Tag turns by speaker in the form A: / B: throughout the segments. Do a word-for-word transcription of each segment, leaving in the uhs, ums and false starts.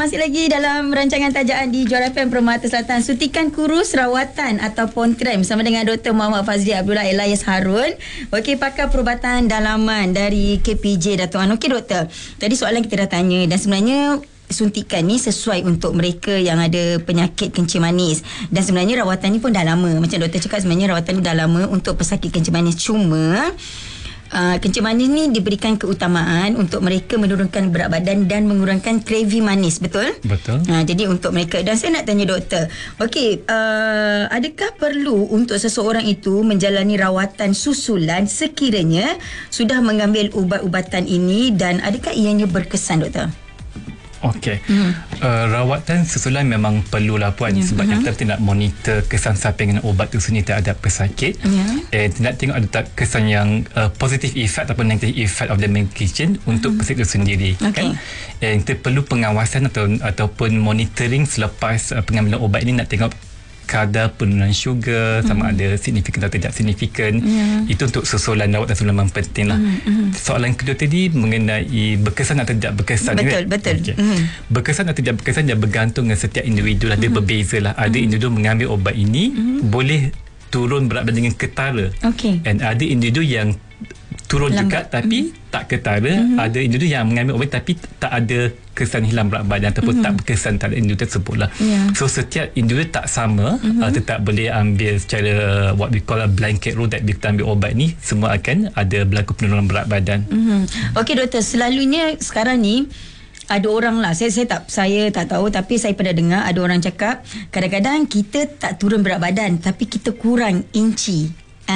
A: Masih lagi dalam rancangan tajaan di Juara F M Permata Selatan, suntikan kurus, rawatan ataupun krem, bersama dengan Doktor Muhammad Fazli Abdullah Elias Harun. Okey, pakar perubatan dalaman dari K P J Dato' An. Okey doktor, tadi soalan kita dah tanya dan sebenarnya suntikan ni sesuai untuk mereka yang ada penyakit kencing manis, dan sebenarnya rawatan ni pun dah lama. Macam doktor cakap, sebenarnya rawatan ni dah lama untuk pesakit kencing manis. Cuma Uh, kencing manis ni diberikan keutamaan untuk mereka menurunkan berat badan dan mengurangkan craving manis, betul?
B: Betul.
A: Uh, jadi untuk mereka, dan saya nak tanya doktor, okey, uh, adakah perlu untuk seseorang itu menjalani rawatan susulan sekiranya sudah mengambil ubat-ubatan ini, dan adakah ianya berkesan, doktor?
B: Okey. Hmm. Uh, rawatan susulan memang perlulah puan, yeah. Sebab uh-huh. kita nak monitor kesan samping ubat tu sendiri terhadap pesakit. Yeah. And nak tengok ada tak kesan yang uh, positive effect ataupun negative effect of the medication uh-huh. untuk pesakit itu sendiri. Okay. Kan? And kita perlu pengawasan atau ataupun monitoring selepas uh, pengambilan ubat ini, nak tengok kadar penurunan syugar, sama mm. ada signifikan atau tidak signifikan. Yeah. Itu untuk susulan rawatan susulan memang penting lah. Mm. Soalan kedua tadi mengenai berkesan atau tidak berkesan.
A: Betul, kan? Betul. Okay. Mm.
B: Berkesan atau tidak berkesan dia bergantung dengan setiap individu lah. Dia mm. berbeza lah. Ada mm. individu mengambil ubat ini mm. boleh turun berat badan dengan ketara. Okay. And ada individu yang turun lambat juga tapi mm. tak ketara. Mm-hmm. Ada individu yang mengambil ubat tapi tak ada kesan hilang berat badan ataupun mm-hmm. tak berkesan terhadap individu tersebut lah. Yeah. So setiap individu tak sama, mm-hmm. uh, tetap boleh ambil secara what we call a blanket rule, that bila kita ambil ubat ni semua akan ada berlaku penurunan berat badan. Mm-hmm. Okey doktor, selalunya sekarang ni ada orang lah, saya saya tak saya tak tahu, tapi saya pernah dengar ada orang cakap kadang-kadang kita tak turun berat badan tapi kita kurang inci.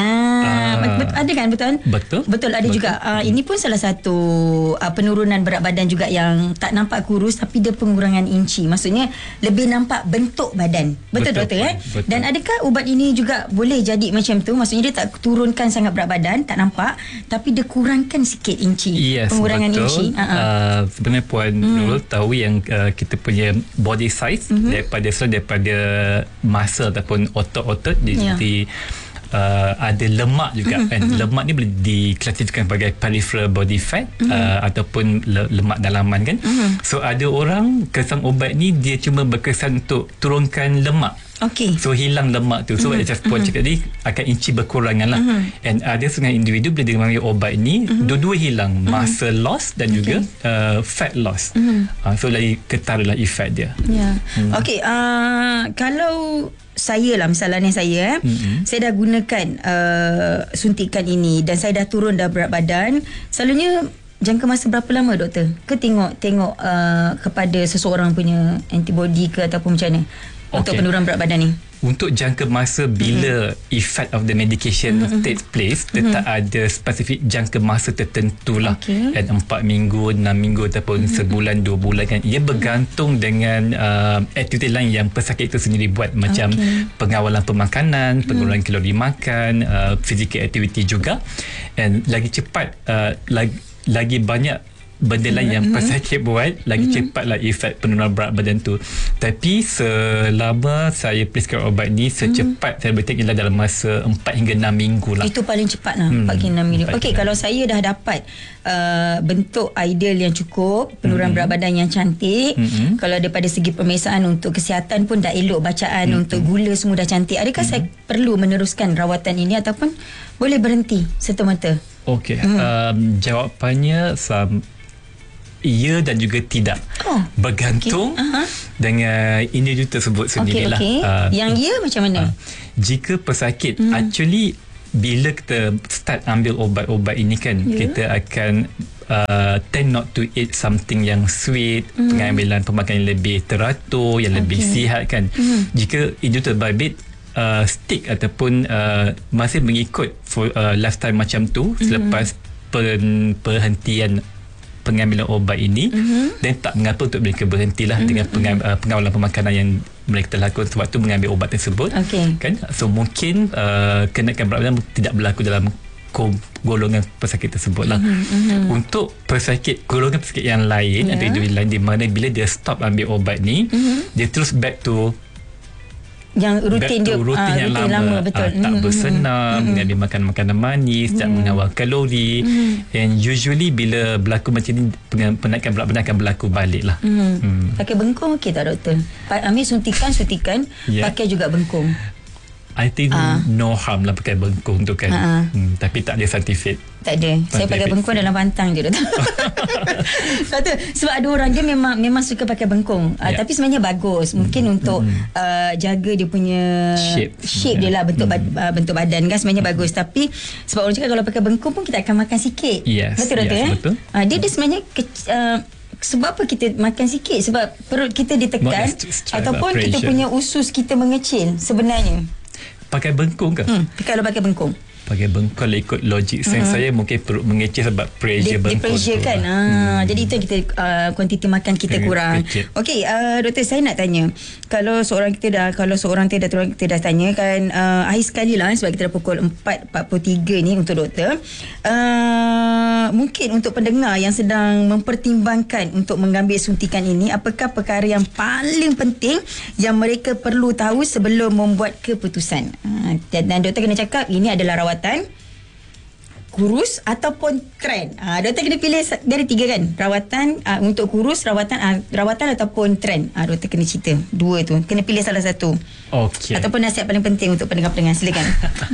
B: Ah, uh, betul, ada kan betul? Betul.
A: Betul ada betul. juga. Uh, ini pun salah satu uh, penurunan berat badan juga yang tak nampak kurus tapi dia pengurangan inci. Maksudnya lebih nampak bentuk badan. Betul, betul doktor eh? Betul. Dan adakah ubat ini juga boleh jadi macam tu? Maksudnya dia tak turunkan sangat berat badan, tak nampak, tapi dia kurangkan sikit inci.
B: Yes,
A: pengurangan
B: betul.
A: inci. Uh-huh.
B: Uh, sebenarnya puan hmm. Nurul tahu yang uh, kita punya body size mm-hmm. daripada daripada muscle ataupun otot-otot dia jadi yeah. Uh, ada lemak juga mm-hmm. kan. Lemak ni boleh diklasifikasikan sebagai peripheral body fat mm-hmm. uh, ataupun le- lemak dalaman kan. Mm-hmm. So ada orang kesan ubat ni dia cuma berkesan untuk turunkan lemak. Okay. So hilang lemak tu. So mm-hmm. macam puan cakap tadi akan inci berkurangan lah. Mm-hmm. And ada setengah individu bila dia mengambil ubat ni mm-hmm. dua-dua hilang, mm-hmm. muscle loss dan okay. juga uh, fat loss. Mm-hmm. uh, So lagi ketara lah efek dia.
A: Yeah. Hmm. Okay, uh, kalau saya lah misalnya saya eh, mm-hmm. saya dah gunakan uh, suntikan ini dan saya dah turun dah berat badan, selalunya jangka masa berapa lama doktor? Ke tengok tengok uh, kepada seseorang punya antibody ke ataupun macam mana okay. untuk penurunan berat badan ni?
B: Untuk jangka masa bila mm-hmm. effect of the medication mm-hmm. takes place, tetap mm-hmm. ada spesifik jangka masa tertentu lah. Okay. Dan empat minggu, enam minggu ataupun mm-hmm. sebulan, dua bulan kan. Ia bergantung dengan uh, aktiviti lain yang pesakit itu sendiri buat. Macam okay. pengawalan pemakanan, pengurangan mm-hmm. kalori makan, uh, physical activity juga. And lagi cepat, uh, lagi, lagi banyak benda lain yang pesakit buat, lagi mm-hmm. cepatlah efek penurunan berat badan tu. Tapi selama saya prescribe ubat ni, secepat mm-hmm. saya beritahu ialah dalam masa empat hingga enam minggu lah.
A: Itu paling cepat lah, hmm. empat hingga enam minggu. Okey, kalau saya dah dapat uh, bentuk ideal yang cukup, penurunan mm-hmm. berat badan yang cantik, mm-hmm. kalau daripada segi pemeriksaan untuk kesihatan pun dah elok bacaan, mm-hmm. untuk gula semua dah cantik, adakah mm-hmm. saya perlu meneruskan rawatan ini ataupun boleh berhenti serta-merta?
B: Okey, mm-hmm. um, jawapannya sam- ya dan juga tidak. Oh, bergantung okay. uh-huh. dengan individu tersebut sendirilah.
A: Okay, okay. Uh, yang ya macam mana? Uh,
B: jika pesakit mm. actually bila kita start ambil ubat-ubat ini kan, yeah. kita akan uh, tend not to eat something yang sweet, mm. pengambilan pemakanan yang lebih teratur, yang okay. lebih sihat kan. Mm. Jika individu terbabit uh, stick ataupun uh, masih mengikut for, uh, lifestyle macam tu mm. selepas pen, perhentian pengambilan ubat ini, mm-hmm. dan tak mengapa untuk mereka berhentilah mm-hmm. dengan pengam, uh, pengawalan pemakanan yang mereka lakukan sewaktu mengambil ubat tersebut. Okay. Kan? So mungkin uh, kenaikan berat badan tidak berlaku dalam golongan pesakit tersebut lah. Mm-hmm. Untuk pesakit, golongan pesakit yang lain, yeah. ada individu lain di mana bila dia stop ambil ubat ni, mm-hmm. dia terus back to
A: yang rutin dia
B: betul, rutin
A: uh,
B: yang
A: rutin
B: lama,
A: lama betul.
B: Uh, tak
A: mm-hmm.
B: bersenam, mm-hmm. mengambil makan makanan manis, mm-hmm. tak mengawal kalori, mm-hmm. and usually bila berlaku macam ni penaikan berat badan akan berlaku balik lah.
A: mm-hmm.
B: hmm.
A: Pakai bengkung okey tak doktor? Ambil suntikan suntikan yeah. pakai juga bengkung.
B: I think uh. no harm lah pakai bengkung tu kan. Uh-uh. hmm, tapi tak ada scientific.
A: Tak ada. Saya pakai bengkung dalam pantang je doktor. Satu, sebab ada orang dia memang memang suka pakai bengkung. Yeah. Uh, tapi sebenarnya bagus. Mungkin mm. untuk mm. Uh, jaga dia punya shape, shape yeah. dia lah, bentuk mm. bad, uh, bentuk badan kan sebenarnya mm. bagus. Tapi sebab orang cakap kalau pakai bengkung pun kita akan makan sikit.
B: Yes.
A: Betul doktor
B: yes,
A: eh?
B: Betul.
A: Uh, dia dia sebenarnya ke- uh, sebab apa kita makan sikit? Sebab perut kita ditekan ataupun kita punya usus kita mengecil sebenarnya.
B: Pakai bengkung ke?
A: Hmm, kalau pakai bengkung.
B: Pakai bengkung kalau ikut logik mm-hmm. saya mungkin perut mengecil sebab pressure
A: di,
B: bengkung
A: di pressure
B: tu
A: kan. Ha, hmm. Jadi itu yang kita uh, kuantiti makan kita kurang. Okey, uh, doktor saya nak tanya. Kalau seorang kita dah kalau seorang kita dah kita dah tanya kan uh, akhir sekali lah sebab kita dah pukul empat empat puluh tiga ni untuk doktor. Uh, mungkin untuk pendengar yang sedang mempertimbangkan untuk mengambil suntikan ini, apakah perkara yang paling penting yang mereka perlu tahu sebelum membuat keputusan? Uh, dan doktor kena cakap ini adalah rawatan kurus ataupun trend. Ah, doktor kena pilih dari tiga kan. Rawatan ah, untuk kurus, rawatan ah, rawatan ataupun trend. Ah, doktor kena cerita dua tu. Kena pilih salah satu.
B: Okey.
A: Ataupun nasihat paling penting untuk pendengar-pendengar, silakan.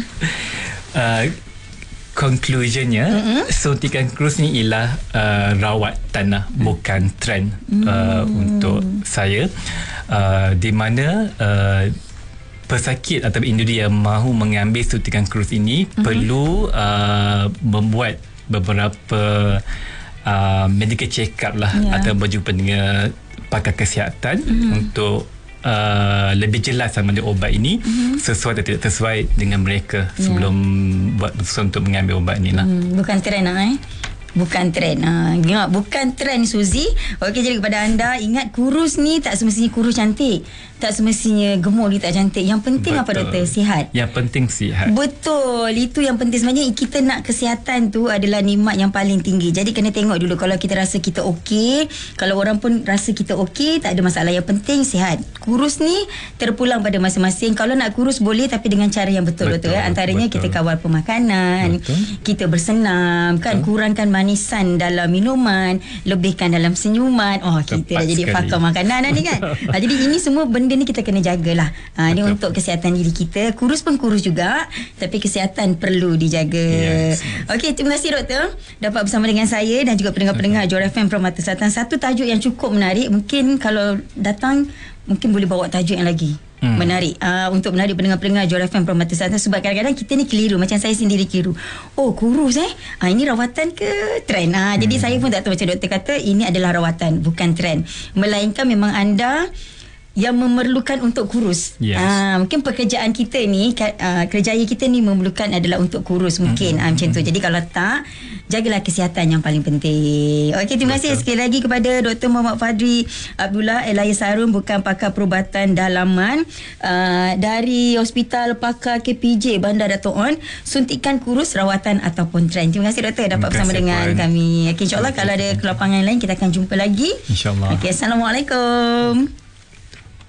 B: uh, conclusionnya mm-hmm. suntikan kurus ni ialah uh, rawatan lah, mm. bukan trend mm. uh, untuk saya. Uh, di mana uh, pesakit atau individu yang mahu mengambil suntikan kurus ini uh-huh. perlu uh, membuat beberapa uh, medical check up lah yeah. atau berjumpa dengan pakar kesihatan uh-huh. untuk uh, lebih jelas sama ada ubat ini uh-huh. sesuai atau tidak sesuai dengan mereka sebelum yeah. buat keputusan untuk mengambil ubat ni lah.
A: Hmm, bukan trend lah eh. Bukan trend. Ha, ingat, bukan trend Suzy. Okey, jadi kepada anda, ingat kurus ni tak semestinya kurus cantik. Tak semestinya gemuk ni tak cantik. Yang penting Betul. Apa doktor? Sihat.
B: Yang penting sihat.
A: Betul. Itu yang penting. Sebenarnya kita nak kesihatan tu adalah nikmat yang paling tinggi. Jadi kena tengok dulu. Kalau kita rasa kita okey, kalau orang pun rasa kita okey, tak ada masalah. Yang penting sihat. Kurus ni terpulang pada masing-masing. Kalau nak kurus boleh, tapi dengan cara yang betul. Betul. Betul. Antaranya betul. Kita kawal pemakanan. Betul. Kita bersenam. Kan, kurangkan manisan dalam minuman, lebihkan dalam senyuman. Oh, kita Tepat dah jadi pakar makanan ni kan. Ha, jadi ini semua benda ni kita kena jagalah. Ha, ini untuk kesihatan diri kita. Kurus pun kurus juga, tapi kesihatan perlu dijaga. Yes. Okey, terima kasih doktor dapat bersama dengan saya dan juga pendengar-pendengar Johor F M Permata Selatan. Satu tajuk yang cukup menarik. Mungkin kalau datang mungkin boleh bawa tajuk yang lagi Hmm. menarik uh, untuk menarik pendengar-pendengar Johor F M Permata Selatan, sebab kadang-kadang kita ni keliru, macam saya sendiri keliru. Oh, kurus eh uh, ini rawatan ke trend? Uh, hmm. Jadi saya pun tak tahu, macam doktor kata ini adalah rawatan bukan trend, melainkan memang anda yang memerlukan untuk kurus. Yes. Uh, mungkin pekerjaan kita ni uh, kerjaya kita ni memerlukan adalah untuk kurus mungkin. Mm-hmm. Uh, macam tu. Jadi kalau tak, jagalah kesihatan yang paling penting. Okey, terima Betul. kasih sekali lagi kepada Doktor Muhammad Fadri Abdullah Elias Harun, bukan pakar perubatan dalaman uh, dari Hospital Pakar K P J Bandar Dato' On. Suntikan kurus, rawatan ataupun trend. Terima kasih doktor dapat bersama dengan puan. kami. Okay, InsyaAllah kalau ada kelapangan lain kita akan jumpa lagi.
B: InsyaAllah.
A: Okay, Assalamualaikum.